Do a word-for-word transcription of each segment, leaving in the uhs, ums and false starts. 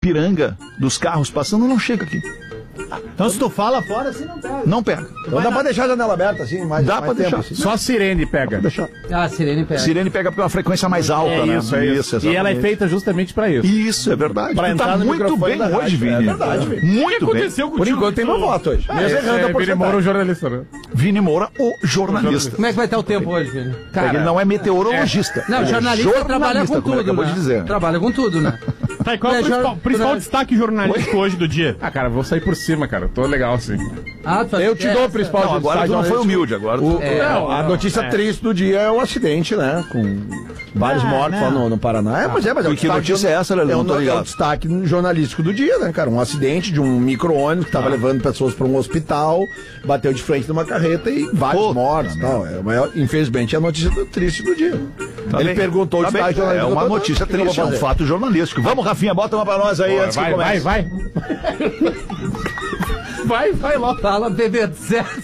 Ipiranga dos carros passando não chega aqui. Então se tu fala fora, assim não pega. Não pega. Então dá pra deixar a janela aberta assim, mais, Dá mais pra tempo, deixar. assim. Só a sirene pega. Ah, a sirene pega. Sirene pega por uma frequência mais alta, É né? isso, é isso. Isso, E ela é exatamente. feita justamente pra isso. Isso, é verdade. Pra Tu entrar tá no muito microfone bem da hoje, rádio. Vini. É verdade, Vini. Muito bem. Aconteceu Por enquanto tem uma voto hoje. Mesmo errando a É, Vini porcentagem. Moura, o jornalista, né? Vini Moura, o jornalista. Como é que vai estar o tempo hoje, filho? Cara, ele não é meteorologista. Não, Ele é jornalista trabalha com como ele tudo, acabou né? de dizer. Trabalha com tudo, né? Tá, e qual é o É, principal, jor- principal Oi? destaque jornalístico hoje do dia? Ah, cara, vou sair por cima, cara. Tô legal assim. Ah, tu faz- Eu te é, dou o essa- principal Não, agora tu não foi humilde, agora O- tu... É, não, a notícia triste do dia é o acidente, né? Com vários Ah, mortos lá não. no, no Paraná. É, mas é, mas é o E que destaque- notícia é essa, Lelê? É Não o, tô é o ligado. destaque jornalístico do dia, né, cara? Um acidente de um micro-ônibus que estava levando pessoas para um hospital, bateu de frente numa carreta e vários Puta mortos e tal. É, mas, infelizmente, é a notícia do- triste do dia. Tá Ele bem. perguntou o Tá bem. destaque É jornalístico. uma eu tô- notícia o que eu vou triste, é um fazer? fato jornalístico. Vamos, Rafinha, bota uma pra nós aí antes que Vai, vai, comece. vai. Vai, vai logo. Fala, bebê, certo?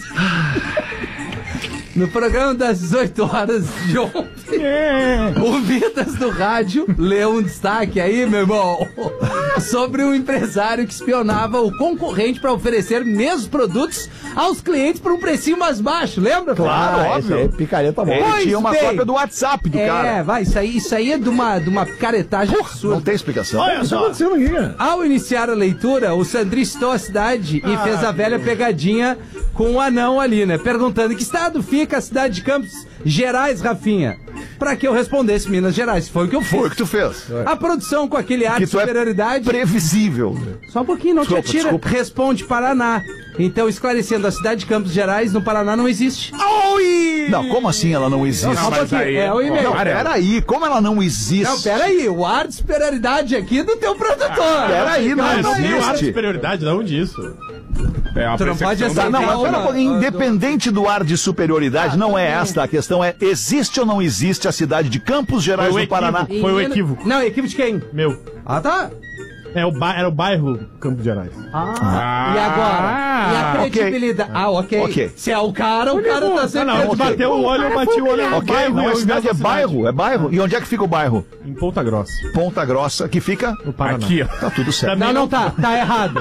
No programa das dezoito horas de ontem, o Vidas do Rádio leu um destaque aí, meu irmão, sobre um empresário que espionava o concorrente para oferecer mesmos produtos aos clientes por um precinho mais baixo, lembra? Claro, Ah, óbvio. esse aí é picareta Ele mole. Pois tinha uma bem. cópia do WhatsApp do É, cara. vai, isso aí, isso aí é de uma, de uma picaretagem Não absurda. tem explicação. Olha Isso tá só. acontecendo aqui, cara. Ao iniciar a leitura, o Sandri citou a cidade e fez a velha pegadinha com o anão ali, né? Perguntando em que estado fica a cidade de Campos Gerais, Rafinha? Pra que eu respondesse Minas Gerais. Foi o que eu Foi o fiz. que tu fez. A produção com aquele ar Que de tu é superioridade... previsível. Só um pouquinho, não Desculpa, te atira. desculpa. Responde Paraná. Então, esclarecendo, a cidade de Campos Gerais, no Paraná, não existe. Oi! Não, como assim ela não existe? Só um mas pouquinho. aí- É o e-mail. Não, peraí, como ela não existe? Não, peraí. O ar de superioridade aqui do teu produtor. Peraí, não Calma Não aí. tem ar de existe. superioridade, de onde isso? É uma Tu não pode percepção Tá, do- não, mas Calma, pera um pouquinho, do- independente do ar de superioridade, não é esta a questão, é existe ou não existe a cidade de Campos Gerais Foi o do Paraná? equívoco. Foi o equívoco. Não, equívoco de quem? Meu. Ah, tá. É o ba- era o bairro Campos Gerais. Ah, E agora? E a ok. credibilidade? Ah, ok. Ok. Se é o cara, o cara tá Não, sempre... não, a gente ok. bateu o olho, eu bati o olho no Ok, bairro. não e é eu cidade, é invento a cidade. bairro, é bairro. E onde é que fica o bairro? Em Ponta Grossa, Ponta Grossa, que fica? no Paraná. aqui, ó. Tá tudo certo. Não, não tá. Tá errado.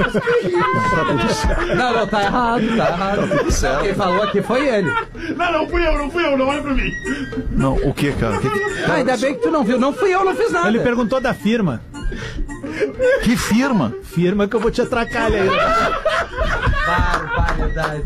Não, não, tá errado. Tá errado. Quem falou aqui foi ele. Não, não fui eu, não fui eu, não olha pra mim. Não, o que, cara? O que, que- Ah, ainda bem que tu não viu. Não fui eu, não fiz nada. Ele perguntou da firma. que firma? Firma que eu vou te atracar aí. Barbaridade.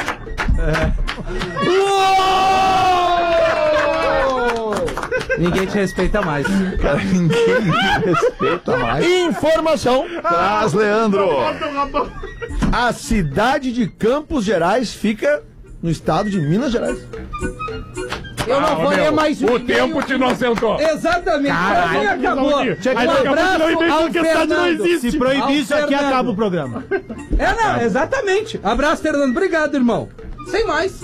Ninguém te respeita mais. Cara, ninguém me respeita mais. Informação. Traz, Leandro. A cidade de Campos Gerais fica no estado de Minas Gerais. Eu não Ah, vou meu, ler mais um O e-mail. tempo te inocentou. Exatamente. Caralho, Pra mim acabou. Aí Um daqui a pouco abraço não inventa ao que a cidade não Fernando. existe. Se proibir Ao isso aqui, Fernando. acaba o programa. É, não, exatamente. Abraço, Fernando. Obrigado, irmão. Sem mais.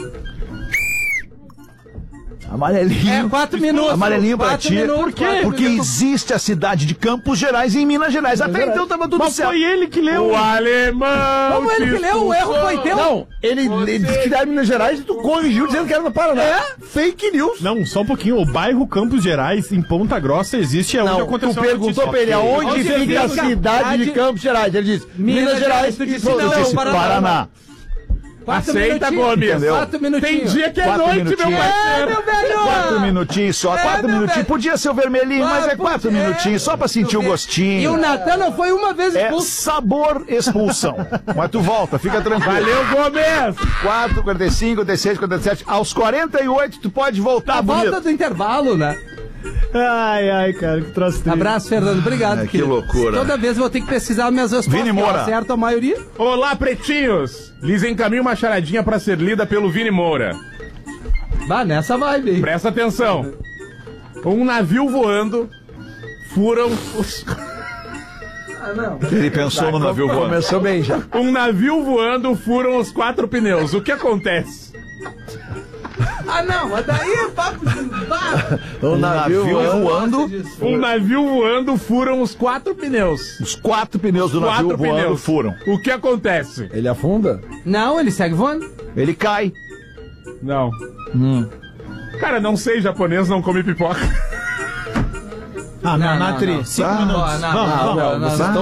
Amarelinho. É, quatro minutos. Amarelinho pra Quatro ti. minutos, Por quê? quatro Porque minutos. existe a cidade de Campos Gerais em Minas Gerais. Até então tava tudo Mas certo. foi ele que leu. O alemão. Como ele que leu? O erro foi teu. Não, ele, ele disse que era Minas Gerais e tu corrigiu dizendo que era no Paraná. É? Fake news. Não, só um pouquinho. O bairro Campos Gerais, em Ponta Grossa, existe. É onde Não, aconteceu tu a perguntou notícia. pra ele aonde Onde fica a fica? cidade de Cidade- Campos Gerais. Ele disse Minas, Minas Gerais. Gerais, tu disse Falou, não, disse, Paraná. Paraná. Quatro Aceita, minutinhos. Gomes. Entendeu? Quatro minutinhos. Tem dia que é Quatro noite, meu minutinhos. É, parceiro. meu velho. Quatro minutinhos só, É, quatro meu minutinhos. velho. Podia ser o vermelhinho, mas é quatro podia. minutinhos, só pra sentir o E o gostinho. Natan não foi uma vez É expulso. sabor expulsão. Mas tu volta, fica tranquilo. Valeu, Gomes. quatro, quarenta e cinco, quarenta e seis, quarenta e sete. Aos quarenta e oito, tu pode voltar, A volta bonito. do intervalo, né? Ai, ai, cara, que troço triste. Abraço, Fernando. Obrigado. Ai, que querido. loucura. Toda vez eu vou ter que pesquisar minhas respostas. Vini Moura. Eu acerto a maioria. Olá, pretinhos. Lhes encaminho uma charadinha pra ser lida pelo Vini Moura. Vá nessa vibe aí. Presta atenção. Um navio voando furam os... Ah, não. Ele pensou no navio voando. Começou bem já. Um navio voando furam os quatro pneus. O que acontece? Ah, não. Mas daí é papo de... Bah. O navio voando. Um navio voando furam os quatro pneus. Os quatro pneus do navio Quatro voando pneus. furam. O que acontece? Ele afunda? Não, ele segue voando. Ele cai. Não. Cara, não sei, japonês não come pipoca. Ah, não, Não, na não, tri. não. Cinco Ah, minutos. não, não, Vamos, não, vamos. não, não, Vocês não. estão